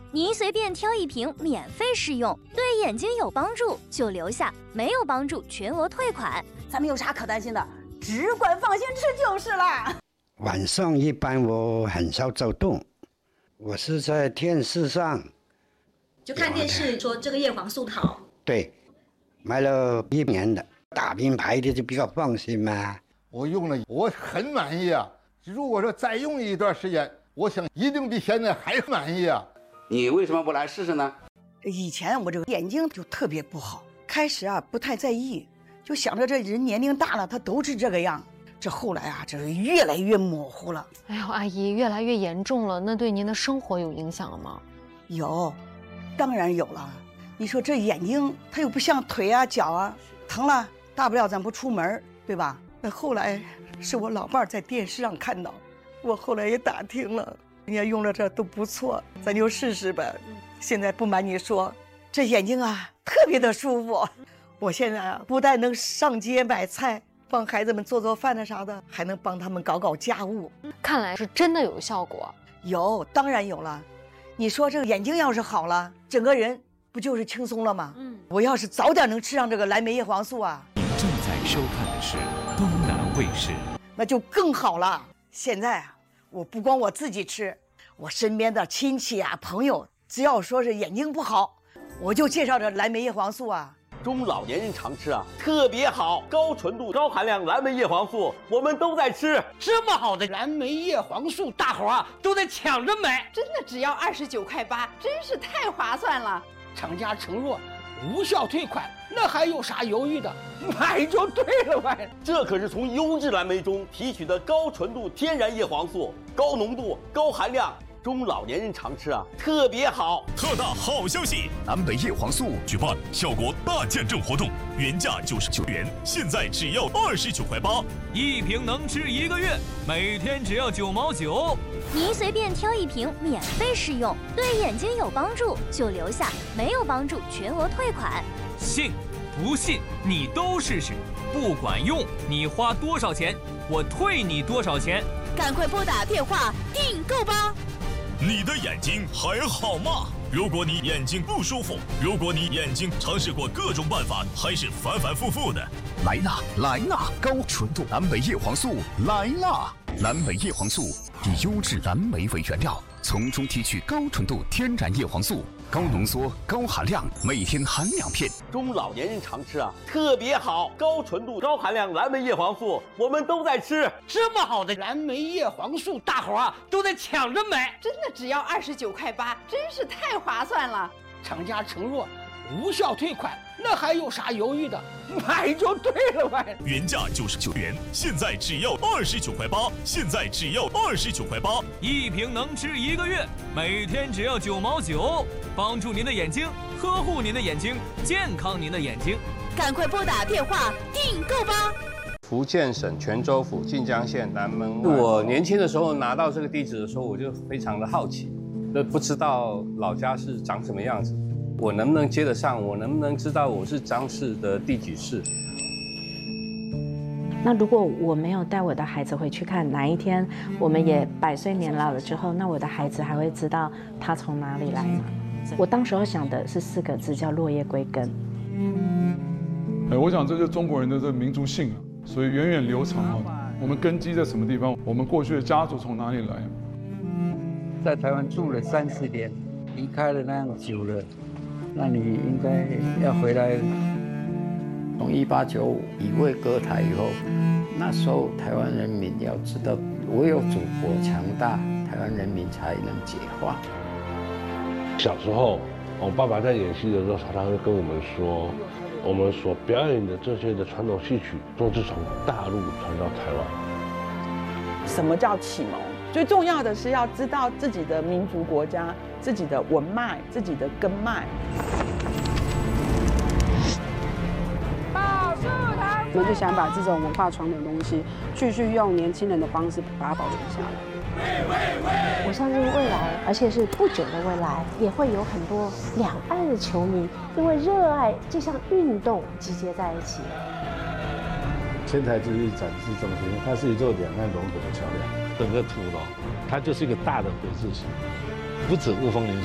您随便挑一瓶免费试用，对眼睛有帮助就留下，没有帮助全额退款。 咱们有啥可担心的？只管放心吃就是了。 晚上一般我很少走动，我是在电视上就看电视说这个叶黄素好。 对，买了1年的大品牌的就比较放心嘛。 我用了，我很满意啊。如果说再用一段时间，我想一定比现在还满意啊。 你为什么不来试试呢？ 以前我这个眼睛就特别不好，开始啊不太在意，就想着这人年龄大了，他都是这个样。这后来啊，这是越来越模糊了。 哎呦，阿姨，越来越严重了，那对您的生活有影响了吗？ 有，当然有了。你说这眼睛，它又不像腿啊、脚啊，疼了大不了咱不出门，对吧？那后来是我老伴儿在电视上看到，我后来也打听了，人家用了这都不错，咱就试试呗。现在不瞒你说，这眼睛啊特别的舒服。我现在啊不但能上街买菜，帮孩子们做做饭的啥的，还能帮他们搞搞家务。 看来是真的有效果。 有，当然有了。你说这个眼睛要是好了，整个人不就是轻松了吗？我要是早点能吃上这个蓝莓叶黄素啊。 你正在收看的是东南卫视， 那就更好了。现在啊，我不光我自己吃，我身边的亲戚啊、朋友，只要说是眼睛不好，我就介绍这蓝莓叶黄素啊。 中老年人常吃啊，特别好，高纯度、高含量蓝莓叶黄素，我们都在吃。 这么好的蓝莓叶黄素，大伙啊都在抢着买， 真的只要29.8块，真是太划算了。 厂家承诺无效退款，那还有啥犹豫的？买就对了呗。 这可是从优质蓝莓中提取的高纯度天然叶黄素，高浓度、高含量。中老年人常吃啊，特别好。 特大好消息！蓝莓叶黄素举办效果大见证活动，原价99元，现在只要29.8块， 一瓶能吃1个月，每天只要9毛9。 您随便挑一瓶免费试用，对眼睛有帮助就留下，没有帮助全额退款。 信不信你都试试，不管用你花多少钱，我退你多少钱。 赶快拨打电话订购吧。 你的眼睛还好吗？如果你眼睛不舒服，如果你眼睛尝试过各种办法，还是反反复复的，来啦来啦！高纯度蓝莓叶黄素来啦！蓝莓叶黄素以优质蓝莓为原料，从中提取高纯度天然叶黄素，高浓缩、高含量，每天含2片。 中老年人常吃啊，特别好，高纯度、高含量蓝莓叶黄素，我们都在吃。 这么好的蓝莓叶黄素，大伙啊都在抢着买， 真的只要29.8块，真是太划算了。 厂家承诺无效退款，那还有啥犹豫的？买就对了呗。 原价99元，现在只要29.8块，现在只要29.8块， 一瓶能吃1个月，每天只要9毛9，帮助您的眼睛，呵护您的眼睛，健康您的眼睛。 赶快拨打电话订购吧。 福建省泉州府晋江县南门外。我年轻的时候拿到这个地址的时候，我就非常的好奇，不知道老家是长什么样子。我能不能接得上？我能不能知道我是张氏的第几世？ 那如果我没有带我的孩子回去看，哪一天我们也百岁年老了之后，那我的孩子还会知道他从哪里来吗？我当时候想的是4个字，叫落叶归根。 我想这就是中国人的这个民族性啊，所以源远流长啊。我们根基在什么地方？我们过去的家族从哪里来？ 在台湾住了30年，离开了那样久了。那你应该要回来。从1895乙未割台以后，那时候台湾人民要知道，唯有祖国强大，台湾人民才能解放。 小时候，我爸爸在演戏的时候，常常会跟我们说，我们所表演的这些的传统戏曲，都是从大陆传到台湾。 什么叫启蒙？最重要的是要知道自己的民族国家、自己的文脉、自己的根脉。 我就想把这种文化传统的东西，继续用年轻人的方式把它保存下来。 我相信未来，而且是不久的未来，也会有很多两岸的球迷因为热爱这项运动集结在一起。 千台之艺展示中心，它是一座两岸融合的桥梁。整个土楼，它就是一个大的回字形，不止雾峰连续